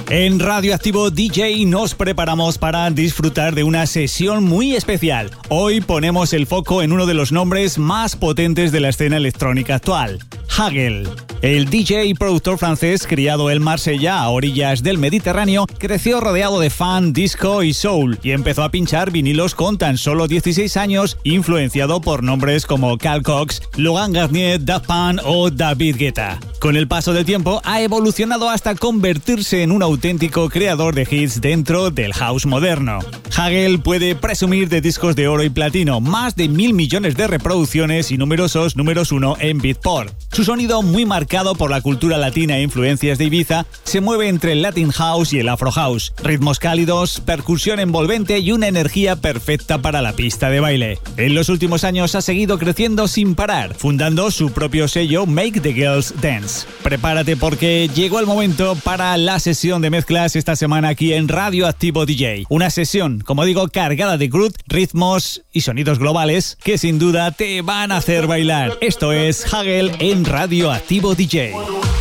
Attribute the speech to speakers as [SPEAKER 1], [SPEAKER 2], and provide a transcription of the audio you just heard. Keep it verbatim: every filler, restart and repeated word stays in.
[SPEAKER 1] En Radioactivo D J nos preparamos para disfrutar de una sesión muy especial. Hoy ponemos el foco en uno de los nombres más potentes de la escena electrónica actual, Hagel. El D J y productor francés, criado en Marsella, a orillas del Mediterráneo, creció rodeado de funk, disco y soul y empezó a pinchar vinilos con tan solo dieciséis años, influenciado por nombres como Carl Cox, Logan Garnier, Daft Punk o David Guetta. Con el paso del tiempo ha evolucionado hasta convertirse en un auténtico creador de hits dentro del house moderno. Hagel puede presumir de discos de oro y platino, más de mil millones de reproducciones y numerosos números uno en Beatport. Su sonido, muy marcado por la cultura latina e influencias de Ibiza, se mueve entre el Latin House y el Afro House. Ritmos cálidos, percusión envolvente y una energía perfecta para la pista de baile. En los últimos años ha seguido creciendo sin parar, fundando su propio sello Make the Girls Dance. Prepárate porque llegó el momento para la sesión de mezclas esta semana aquí en Radioactivo D J. Una sesión, como digo, cargada de groove, ritmos y sonidos globales que sin duda te van a hacer bailar. Esto es Hagel en Radioactivo D J.